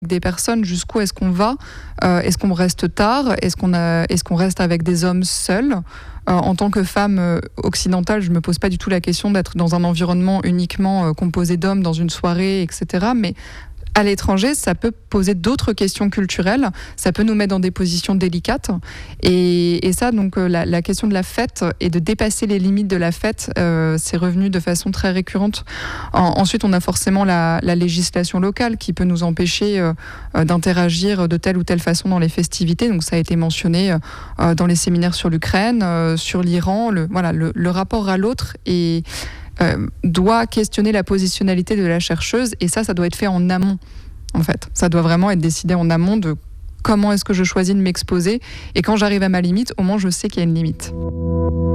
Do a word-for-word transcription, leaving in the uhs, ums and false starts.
des personnes, jusqu'où est-ce qu'on va, euh, est-ce qu'on reste tard, est-ce qu'on a, est-ce qu'on reste avec des hommes seuls. Euh, en tant que femme euh, occidentale, je me pose pas du tout la question d'être dans un environnement uniquement euh, composé d'hommes dans une soirée, et cetera. Mais à l'étranger, ça peut poser d'autres questions culturelles, ça peut nous mettre dans des positions délicates. Et, et ça, donc, euh, la, la question de la fête et de dépasser les limites de la fête, euh, c'est revenu de façon très récurrente. En, ensuite, on a forcément la, la législation locale qui peut nous empêcher euh, euh, d'interagir de telle ou telle façon dans les festivités. Donc, ça a été mentionné euh, dans les séminaires sur l'Ukraine, euh, sur l'Iran. Le, voilà, le, le rapport à l'autre est... Euh, doit questionner la positionnalité de la chercheuse, et ça, ça doit être fait en amont, en fait. Ça doit vraiment être décidé en amont de comment est-ce que je choisis de m'exposer, et quand j'arrive à ma limite, au moins je sais qu'il y a une limite.